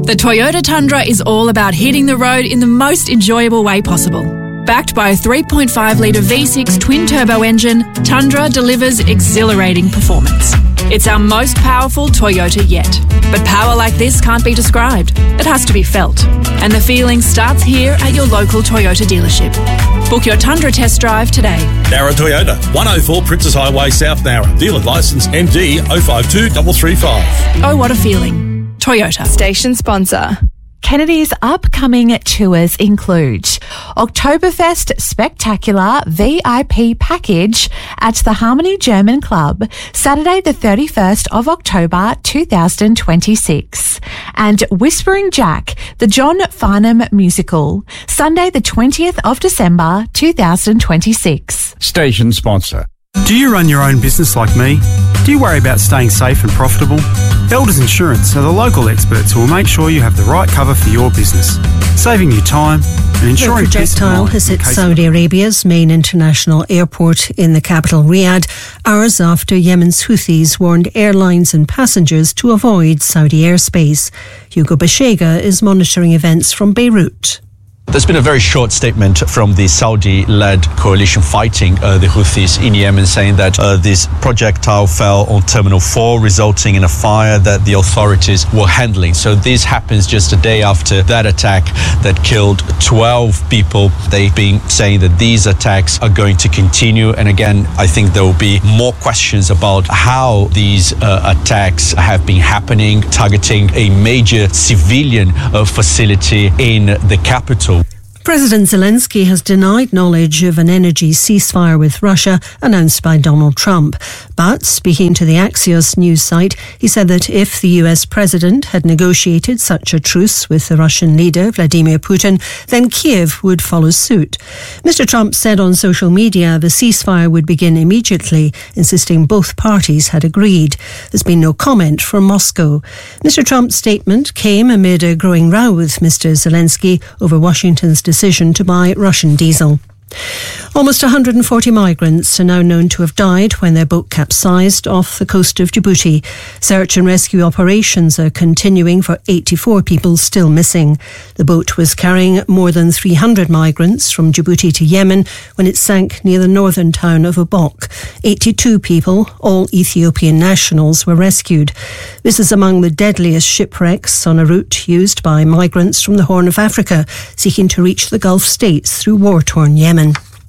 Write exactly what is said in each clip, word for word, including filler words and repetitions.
The Toyota Tundra is all about hitting the road in the most enjoyable way possible. Backed by a three point five litre V six twin-turbo engine, Tundra delivers exhilarating performance. It's our most powerful Toyota yet. But power like this can't be described. It has to be felt. And the feeling starts here at your local Toyota dealership. Book your Tundra test drive today. Nara Toyota, one oh four Princess Highway, South Nara. Dealer licence M D oh five two three three five. Oh, what a feeling. Toyota. Station sponsor. Kennedy's upcoming tours include Oktoberfest Spectacular V I P Package at the Harmony German Club, Saturday the thirty-first of October two thousand twenty-six, and Whispering Jack, the John Farnham Musical, Sunday the twentieth of December two thousand twenty-six. Station sponsor. Do you run your own business like me? Do you worry about staying safe and profitable? Elders Insurance are the local experts who will make sure you have the right cover for your business, saving you time and ensuring peace of mind. The projectile has hit Saudi Arabia's main international airport in the capital Riyadh, hours after Yemen's Houthis warned airlines and passengers to avoid Saudi airspace. Hugo Bashega is monitoring events from Beirut. There's been a very short statement from the Saudi-led coalition fighting uh, the Houthis in Yemen, saying that uh, this projectile fell on Terminal four, resulting in a fire that the authorities were handling. So this happens just a day after that attack that killed twelve people. They've been saying that these attacks are going to continue. And again, I think there will be more questions about how these uh, attacks have been happening, targeting a major civilian uh, facility in the capital. President Zelensky has denied knowledge of an energy ceasefire with Russia announced by Donald Trump. But speaking to the Axios news site, he said that if the U S president had negotiated such a truce with the Russian leader, Vladimir Putin, then Kiev would follow suit. Mister Trump said on social media the ceasefire would begin immediately, insisting both parties had agreed. There's been no comment from Moscow. Mister Trump's statement came amid a growing row with Mister Zelensky over Washington's decision to buy Russian diesel. Almost one hundred forty migrants are now known to have died when their boat capsized off the coast of Djibouti. Search and rescue operations are continuing for eighty-four people still missing. The boat was carrying more than three hundred migrants from Djibouti to Yemen when it sank near the northern town of Obok. eighty-two people, all Ethiopian nationals, were rescued. This is among the deadliest shipwrecks on a route used by migrants from the Horn of Africa seeking to reach the Gulf states through war-torn Yemen.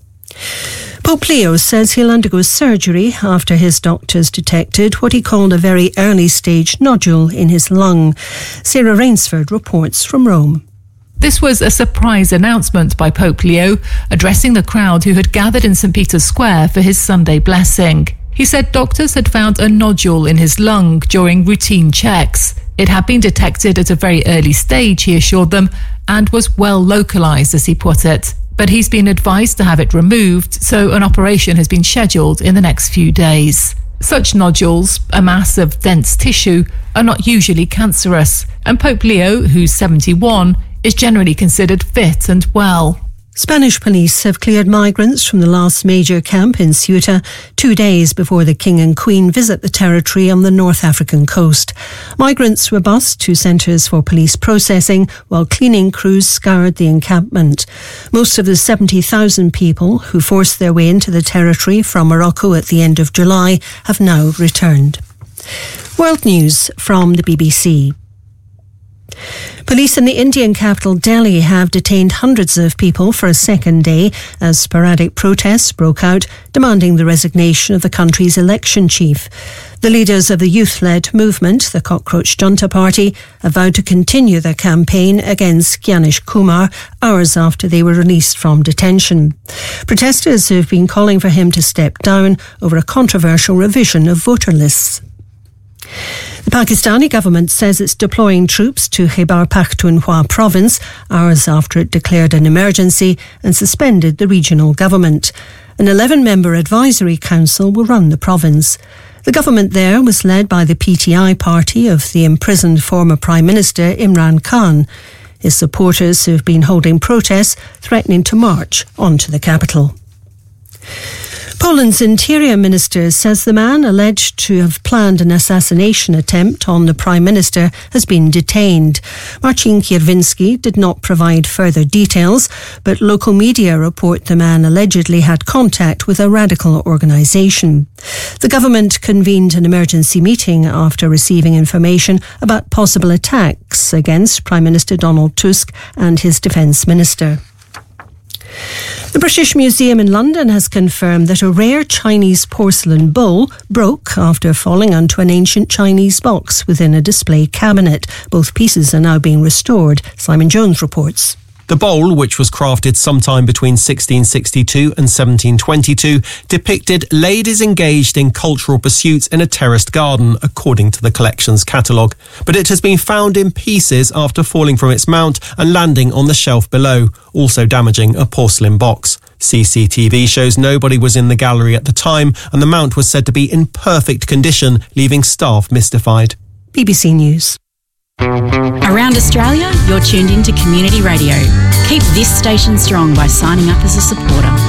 Pope Leo says he'll undergo surgery after his doctors detected what he called a very early stage nodule in his lung. Sarah Rainsford reports from Rome. This was a surprise announcement by Pope Leo, addressing the crowd who had gathered in St Peter's Square for his Sunday blessing. He said doctors had found a nodule in his lung during routine checks. It had been detected at a very early stage, he assured them, and was well localised, as he put it. But he's been advised to have it removed, so an operation has been scheduled in the next few days. Such nodules, a mass of dense tissue, are not usually cancerous, and Pope Leo, who's seventy-one, is generally considered fit and well. Spanish police have cleared migrants from the last major camp in Ceuta two days before the King and Queen visit the territory on the North African coast. Migrants were bused to centres for police processing while cleaning crews scoured the encampment. Most of the seventy thousand people who forced their way into the territory from Morocco at the end of July have now returned. World News from the B B C. Police in the Indian capital Delhi have detained hundreds of people for a second day as sporadic protests broke out demanding the resignation of the country's election chief. The leaders of the youth-led movement, the Cockroach Junta Party, have vowed to continue their campaign against Gyanish Kumar hours after they were released from detention. Protesters have been calling for him to step down over a controversial revision of voter lists. The Pakistani government says it's deploying troops to Khyber Pakhtunkhwa province hours after it declared an emergency and suspended the regional government. An eleven-member advisory council will run the province. The government there was led by the P T I party of the imprisoned former Prime Minister Imran Khan. His supporters have been holding protests threatening to march onto the capital. Poland's Interior Minister says the man alleged to have planned an assassination attempt on the Prime Minister has been detained. Marcin Kierwiński did not provide further details, but local media report the man allegedly had contact with a radical organisation. The government convened an emergency meeting after receiving information about possible attacks against Prime Minister Donald Tusk and his Defence Minister. The British Museum in London has confirmed that a rare Chinese porcelain bowl broke after falling onto an ancient Chinese box within a display cabinet. Both pieces are now being restored. Simon Jones reports. The bowl, which was crafted sometime between sixteen sixty-two and seventeen twenty-two, depicted ladies engaged in cultural pursuits in a terraced garden, according to the collection's catalogue. But it has been found in pieces after falling from its mount and landing on the shelf below, also damaging a porcelain box. C C T V shows nobody was in the gallery at the time, and the mount was said to be in perfect condition, leaving staff mystified. B B C News. Around Australia, you're tuned into Community Radio. Keep this station strong by signing up as a supporter.